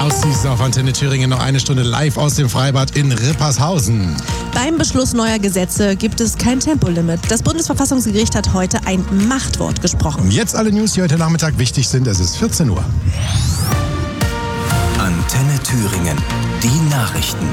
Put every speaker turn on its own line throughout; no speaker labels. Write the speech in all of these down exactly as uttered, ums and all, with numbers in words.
Aussiehst auf Antenne Thüringen noch eine Stunde live aus dem Freibad in Rippershausen.
Beim Beschluss neuer Gesetze gibt es kein Tempolimit. Das Bundesverfassungsgericht hat heute ein Machtwort gesprochen.
Jetzt alle News, die heute Nachmittag wichtig sind. Es ist vierzehn Uhr.
Antenne Thüringen. Die Nachrichten.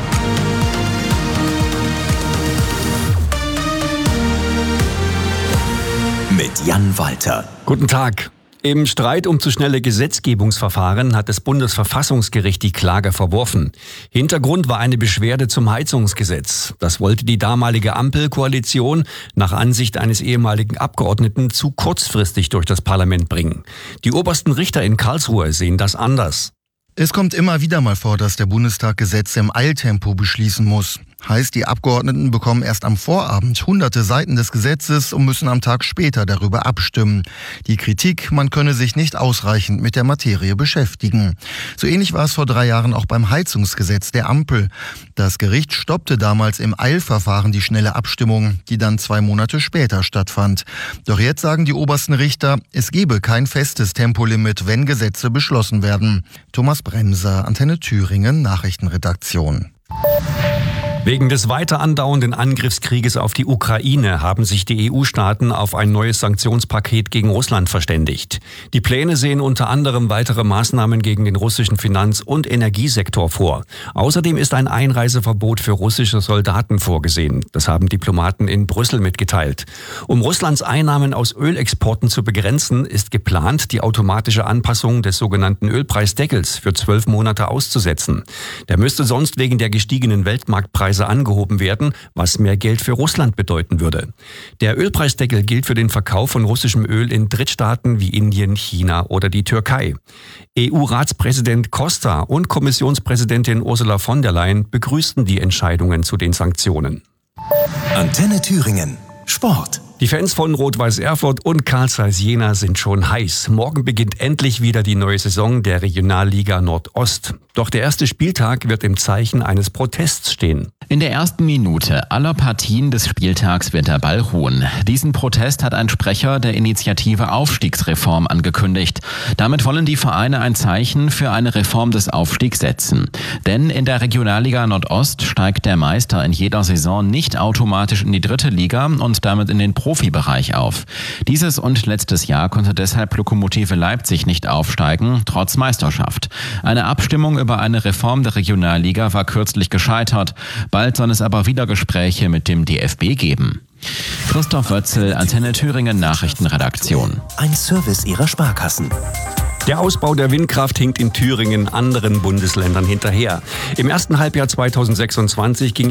Mit Jan Walter.
Guten Tag. Im Streit um zu schnelle Gesetzgebungsverfahren hat das Bundesverfassungsgericht die Klage verworfen. Hintergrund war eine Beschwerde zum Heizungsgesetz. Das wollte die damalige Ampelkoalition nach Ansicht eines ehemaligen Abgeordneten zu kurzfristig durch das Parlament bringen. Die obersten Richter in Karlsruhe sehen das anders.
Es kommt immer wieder mal vor, dass der Bundestag Gesetze im Eiltempo beschließen muss. Heißt, die Abgeordneten bekommen erst am Vorabend hunderte Seiten des Gesetzes und müssen am Tag später darüber abstimmen. Die Kritik, man könne sich nicht ausreichend mit der Materie beschäftigen. So ähnlich war es vor drei Jahren auch beim Heizungsgesetz der Ampel. Das Gericht stoppte damals im Eilverfahren die schnelle Abstimmung, die dann zwei Monate später stattfand. Doch jetzt sagen die obersten Richter, es gebe kein festes Tempolimit, wenn Gesetze beschlossen werden. Thomas Bremser, Antenne Thüringen, Nachrichtenredaktion.
Wegen des weiter andauernden Angriffskrieges auf die Ukraine haben sich die E U-Staaten auf ein neues Sanktionspaket gegen Russland verständigt. Die Pläne sehen unter anderem weitere Maßnahmen gegen den russischen Finanz- und Energiesektor vor. Außerdem ist ein Einreiseverbot für russische Soldaten vorgesehen. Das haben Diplomaten in Brüssel mitgeteilt. Um Russlands Einnahmen aus Ölexporten zu begrenzen, ist geplant, die automatische Anpassung des sogenannten Ölpreisdeckels für zwölf Monate auszusetzen. Der müsste sonst wegen der gestiegenen Weltmarktpreise angehoben werden, was mehr Geld für Russland bedeuten würde. Der Ölpreisdeckel gilt für den Verkauf von russischem Öl in Drittstaaten wie Indien, China oder die Türkei. E U-Ratspräsident Costa und Kommissionspräsidentin Ursula von der Leyen begrüßten die Entscheidungen zu den Sanktionen.
Antenne Thüringen. Sport.
Die Fans von Rot-Weiß Erfurt und Carl Zeiss Jena sind schon heiß. Morgen beginnt endlich wieder die neue Saison der Regionalliga Nordost. Doch der erste Spieltag wird im Zeichen eines Protests stehen.
In der ersten Minute aller Partien des Spieltags wird der Ball ruhen. Diesen Protest hat ein Sprecher der Initiative Aufstiegsreform angekündigt. Damit wollen die Vereine ein Zeichen für eine Reform des Aufstiegs setzen. Denn in der Regionalliga Nordost steigt der Meister in jeder Saison nicht automatisch in die dritte Liga und damit in den Profibereich auf. Dieses und letztes Jahr konnte deshalb Lokomotive Leipzig nicht aufsteigen, trotz Meisterschaft. Eine Abstimmung über eine Reform der Regionalliga war kürzlich gescheitert. Bald soll es aber wieder Gespräche mit dem D F B geben. Christoph Wötzel, Antenne Thüringen Nachrichtenredaktion.
Ein Service Ihrer Sparkassen.
Der Ausbau der Windkraft hinkt in Thüringen anderen Bundesländern hinterher. Im ersten Halbjahr zweitausendsechsundzwanzig ging